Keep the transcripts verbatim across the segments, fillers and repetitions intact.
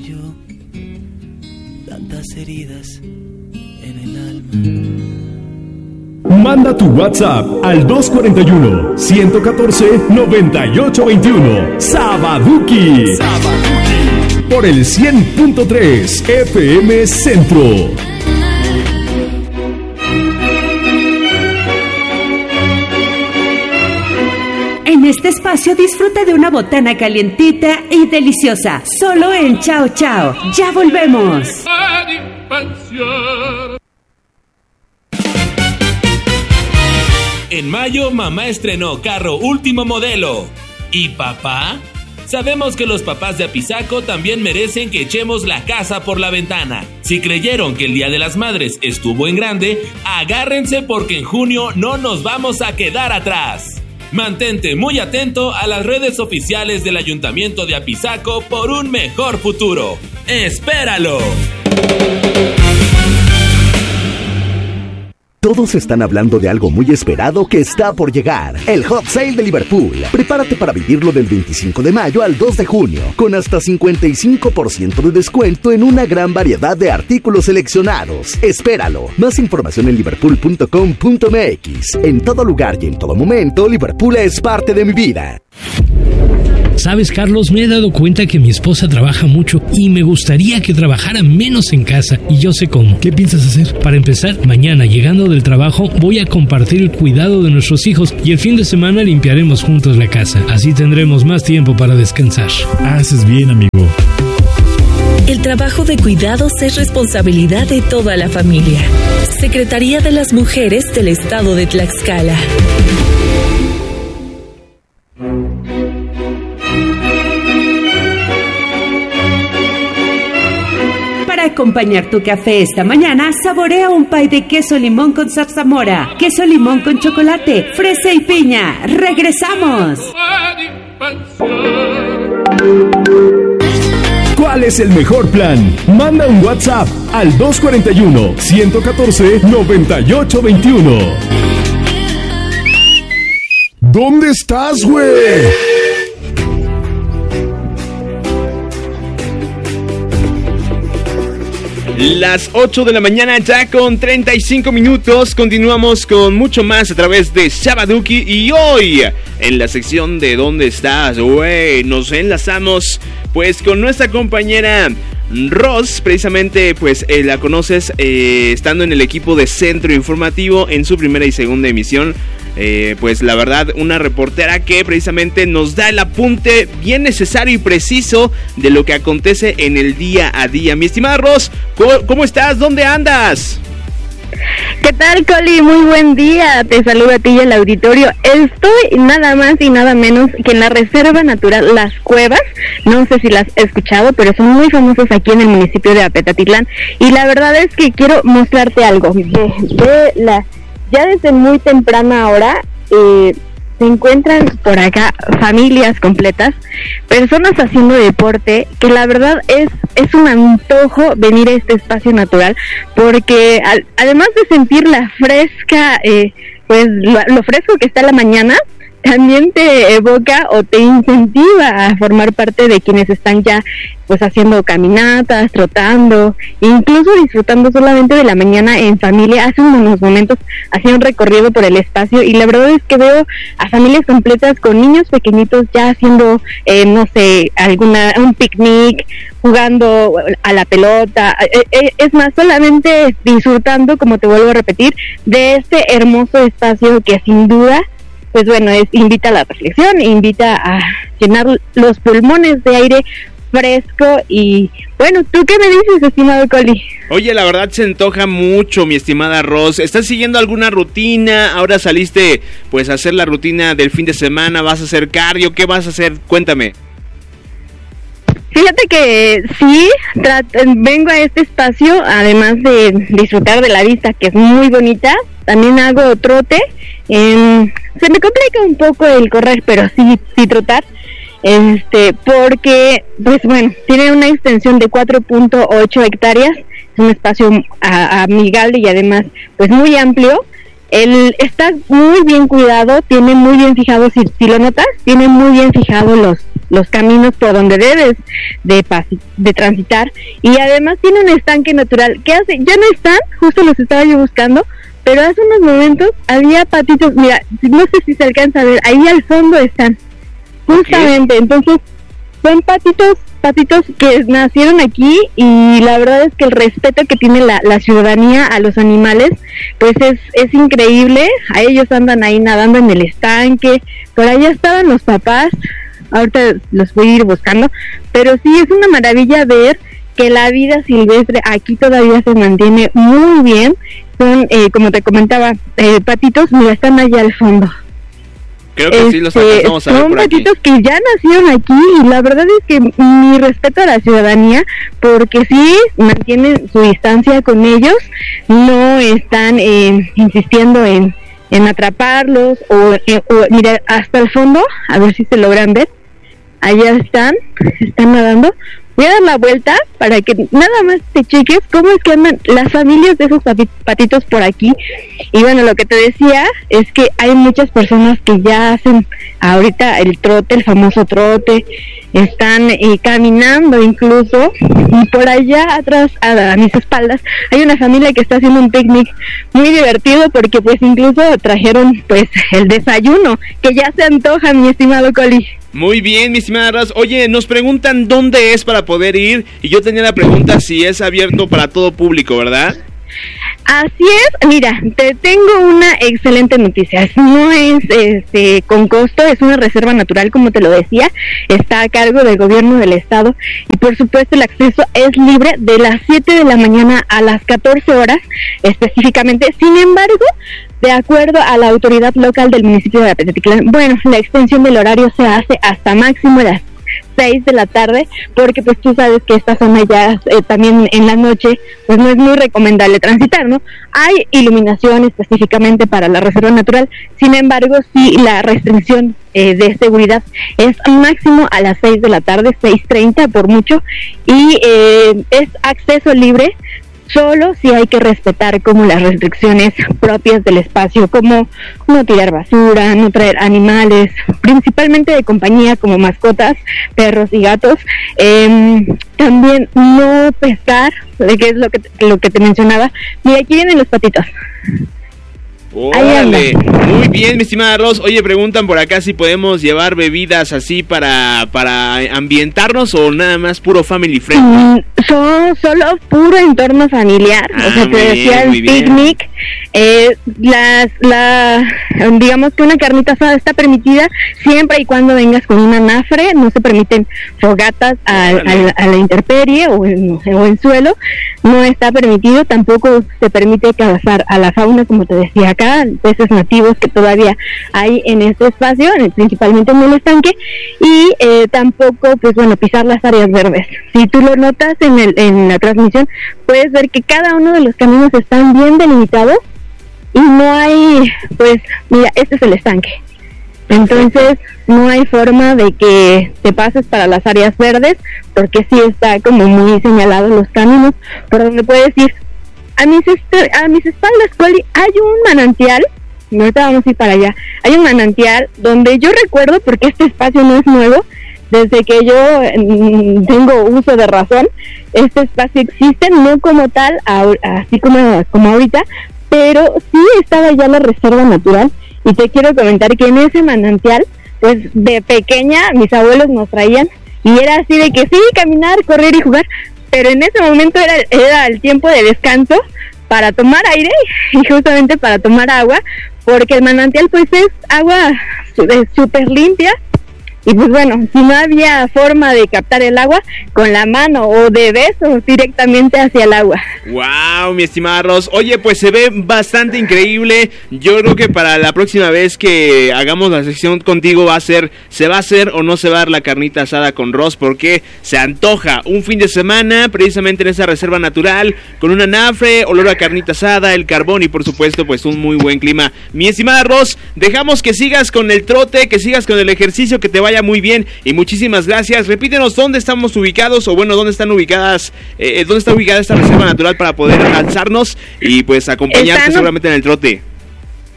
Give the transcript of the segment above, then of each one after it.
yo tantas heridas en el alma. Manda tu WhatsApp al dos cuatro uno, uno uno cuatro, nueve ocho dos uno. Sabaduki. Sabaduki. Por el cien punto tres F M Centro. En este espacio disfruta de una botana calientita y deliciosa. Solo en Chao Chao. Ya volvemos. En mayo, mamá estrenó carro último modelo. ¿Y papá? Sabemos que los papás de Apizaco también merecen que echemos la casa por la ventana. Si creyeron que el Día de las Madres estuvo en grande, agárrense porque en junio no nos vamos a quedar atrás. Mantente muy atento a las redes oficiales del Ayuntamiento de Apizaco por un mejor futuro. ¡Espéralo! Todos están hablando de algo muy esperado que está por llegar. El Hot Sale de Liverpool. Prepárate para vivirlo del veinticinco de mayo al dos de junio, con hasta cincuenta y cinco por ciento de descuento en una gran variedad de artículos seleccionados. Espéralo. Más información en liverpool punto com punto m x. En todo lugar y en todo momento, Liverpool es parte de mi vida. Sabes, Carlos, me he dado cuenta que mi esposa trabaja mucho y me gustaría que trabajara menos en casa, y yo sé cómo. ¿Qué piensas hacer? Para empezar, mañana llegando del trabajo voy a compartir el cuidado de nuestros hijos y el fin de semana limpiaremos juntos la casa. Así tendremos más tiempo para descansar. Haces bien, amigo. El trabajo de cuidados es responsabilidad de toda la familia. Secretaría de las Mujeres del Estado de Tlaxcala. Para acompañar tu café esta mañana, saborea un pie de queso limón con zarzamora, queso limón con chocolate, fresa y piña. ¡Regresamos! ¿Cuál es el mejor plan? Manda un WhatsApp al dos cuatro uno, uno cuatro, nueve ocho dos uno. ¿Dónde estás, güey? Las ocho de la mañana ya con treinta y cinco minutos. Continuamos con mucho más a través de Sabaduki. Y hoy, en la sección de ¿Dónde estás, güey?, nos enlazamos pues con nuestra compañera Ros. Precisamente pues eh, la conoces eh, estando en el equipo de Centro Informativo en su primera y segunda emisión. Eh, pues la verdad, una reportera que precisamente nos da el apunte bien necesario y preciso de lo que acontece en el día a día. Mi estimada Ros, ¿cómo, cómo estás? ¿Dónde andas? ¿Qué tal, Coli? Muy buen día, te saludo a ti y al auditorio. Estoy nada más y nada menos que en la Reserva Natural Las Cuevas. No sé si las has escuchado, pero son muy famosos aquí en el municipio de Apetatitlán. Y la verdad es que quiero mostrarte algo de, de la... Ya desde muy temprana hora eh, se encuentran por acá familias completas, personas haciendo deporte, que la verdad es es un antojo venir a este espacio natural, porque al, además de sentir la fresca, eh, pues lo, lo fresco que está la mañana, también te evoca o te incentiva a formar parte de quienes están ya pues haciendo caminatas, trotando, incluso disfrutando solamente de la mañana en familia. Hace unos momentos hacía un recorrido por el espacio y la verdad es que veo a familias completas con niños pequeñitos ya haciendo, eh, no sé, alguna un picnic, jugando a la pelota, es más, solamente disfrutando, como te vuelvo a repetir, de este hermoso espacio que sin duda, pues bueno, es invita a la reflexión, invita a llenar los pulmones de aire fresco. Y bueno, ¿tú qué me dices, estimado Coli? Oye, la verdad se antoja mucho, mi estimada Ros. ¿Estás siguiendo alguna rutina? Ahora saliste pues a hacer la rutina del fin de semana, ¿vas a hacer cardio? ¿Qué vas a hacer? Cuéntame. Fíjate que sí, trato, vengo a este espacio, además de disfrutar de la vista, que es muy bonita, también hago trote. Eh, se me complica un poco el correr, pero sí, sí trotar, este, porque, pues bueno, tiene una extensión de cuatro punto ocho hectáreas, es un espacio a, amigable y además, pues muy amplio. El, está muy bien cuidado, tiene muy bien fijado, si, si lo notas, tiene muy bien fijado los los caminos por donde debes de, pas- de transitar, y además tiene un estanque natural que hace, ya no están, justo los estaba yo buscando, pero hace unos momentos había patitos, mira, no sé si se alcanza a ver, ahí al fondo están, justamente, okay. Entonces son patitos, patitos que nacieron aquí, y la verdad es que el respeto que tiene la, la ciudadanía a los animales, pues es, es increíble. A ellos andan ahí nadando en el estanque, por allá estaban los papás, ahorita los voy a ir buscando, pero sí es una maravilla ver que la vida silvestre aquí todavía se mantiene muy bien. Son, eh, como te comentaba, eh, patitos, mira, están allá al fondo. Creo que este, sí los alcanzamos a ver son por patitos aquí. Que ya nacieron aquí, y la verdad es que mi respeto a la ciudadanía, porque sí mantienen su distancia con ellos, no están eh, insistiendo en, en atraparlos, o, eh, o mira, hasta el fondo, a ver si se logran ver, allá están, están nadando. Voy a dar la vuelta para que nada más te cheques cómo es que andan las familias de esos patitos por aquí. Y bueno, lo que te decía es que hay muchas personas que ya hacen ahorita el trote, el famoso trote, están eh, caminando incluso, y por allá atrás, a, a mis espaldas, hay una familia que está haciendo un picnic muy divertido, porque pues incluso trajeron pues el desayuno, que ya se antoja, mi estimado Coli. Muy bien, mi estimada Raz. Oye, nos preguntan dónde es para poder ir, y yo tenía la pregunta si es abierto para todo público, ¿verdad? Así es, mira, te tengo una excelente noticia. No es este con costo, es una reserva natural, como te lo decía, está a cargo del gobierno del estado, y por supuesto el acceso es libre de las siete de la mañana a las catorce horas específicamente. Sin embargo, de acuerdo a la autoridad local del municipio de Apetetitlán, bueno, la extensión del horario se hace hasta máximo las seis de la tarde, porque pues tú sabes que esta zona ya eh, también en la noche pues no es muy recomendable transitar, ¿no? Hay iluminación específicamente para la reserva natural, sin embargo sí la restricción eh, de seguridad es máximo a las seis de la tarde, seis treinta por mucho, y eh, es acceso libre. Solo si hay que respetar como las restricciones propias del espacio, como no tirar basura, no traer animales, principalmente de compañía como mascotas, perros y gatos. Eh, también no pescar, que es lo que lo que te mencionaba. Mira, aquí vienen los patitos. ¡Órale! Muy bien, mi estimada Ros. Oye, preguntan por acá si podemos llevar bebidas así para para ambientarnos, o nada más puro family friendly. Mm, son solo puro entorno familiar. Ah, o sea, te decía el picnic. Eh, las, la, digamos que una carnita asada está permitida siempre y cuando vengas con una anafre. No se permiten fogatas a, a, a la intemperie o en, o en suelo. No está permitido. Tampoco se permite cazar a la fauna, como te decía acá, peces nativos que todavía hay en este espacio, principalmente en el estanque, y eh, tampoco, pues bueno, pisar las áreas verdes. Si tú lo notas en, el, en la transmisión, puedes ver que cada uno de los caminos están bien delimitados, y no hay, pues, mira, este es el estanque. Entonces, no hay forma de que te pases para las áreas verdes, porque sí está como muy señalado los caminos por donde puedes ir. A mis, est- a mis espaldas, Coli, hay un manantial, ahorita vamos a ir para allá, hay un manantial donde yo recuerdo, porque este espacio no es nuevo, desde que yo mm, tengo uso de razón, este espacio existe, no como tal, a, así como, como ahorita, pero sí estaba ya la reserva natural, y te quiero comentar que en ese manantial, pues de pequeña, mis abuelos nos traían, y era así de que sí, caminar, correr y jugar, pero en ese momento era, era el tiempo de descanso para tomar aire y justamente para tomar agua, porque el manantial pues es agua súper limpia, y pues bueno, si no había forma de captar el agua con la mano o de besos directamente hacia el agua. Wow, mi estimada Ros. Oye, pues se ve bastante increíble. Yo creo que para la próxima vez que hagamos la sección contigo va a ser, se va a hacer o no se va a dar la carnita asada con Ros, porque se antoja un fin de semana precisamente en esa reserva natural, con un anafre, olor a carnita asada, el carbón y por supuesto pues un muy buen clima. Mi estimada Ros, dejamos que sigas con el trote, que sigas con el ejercicio, que te vaya muy bien y muchísimas gracias. Repítenos dónde estamos ubicados, o bueno, dónde están ubicadas, eh, dónde está ubicada esta reserva natural para poder alzarnos y pues acompañarte Estamos... seguramente en el trote.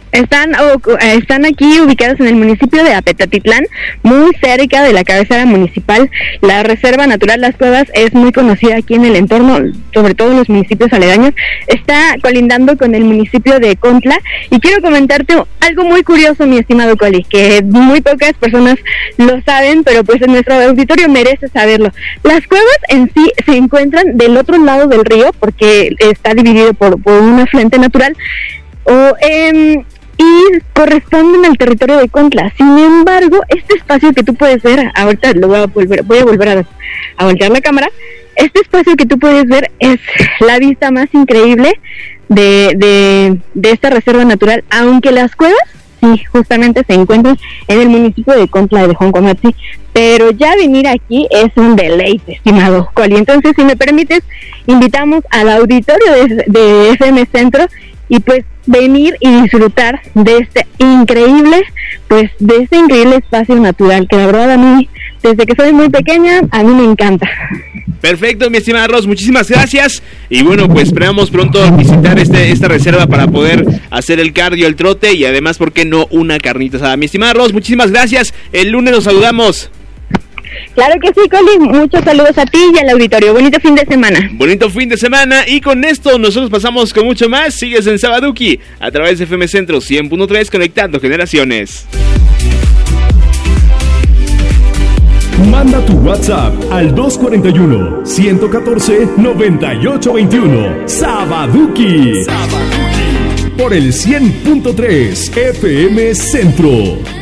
Están, oh, están aquí ubicados en el municipio de Apetatitlán, muy cerca de la cabecera municipal. La Reserva Natural Las Cuevas es muy conocida aquí en el entorno, sobre todo en los municipios aledaños. Está colindando con el municipio de Contla. Y quiero comentarte algo muy curioso, mi estimado Coli, que muy pocas personas lo saben, pero pues en nuestro auditorio merece saberlo. Las cuevas en sí se encuentran del otro lado del río, porque está dividido por, por un afluente natural, o eh, y corresponden al territorio de Contla. Sin embargo, este espacio que tú puedes ver, ahorita lo voy a volver, voy a volver a, a voltear la cámara. Este espacio que tú puedes ver es la vista más increíble de, de, de esta reserva natural, aunque las cuevas sí, justamente se encuentran en el municipio de Contla de Joncomatzi, pero ya venir aquí es un deleite, estimado Coli. Entonces, si me permites, invitamos al auditorio de, de F M Centro y pues venir y disfrutar de este increíble, pues de este increíble espacio natural que la verdad a mí, desde que soy muy pequeña, a mí me encanta. Perfecto, mi estimada Ros, muchísimas gracias. Y bueno, pues esperamos pronto visitar este esta reserva para poder hacer el cardio, el trote y además, ¿por qué no, una carnita asada? Mi estimada Ros, muchísimas gracias. El lunes nos saludamos. Claro que sí, Coli, muchos saludos a ti y al auditorio. Bonito fin de semana. Bonito fin de semana, y con esto nosotros pasamos con mucho más. Sigues en Sabaduki a través de F M Centro cien punto tres, conectando generaciones. Manda tu WhatsApp al dos cuatro uno, uno uno cuatro, nueve ocho dos uno. Sabaduki. Sabaduki. Por el cien punto tres F M Centro.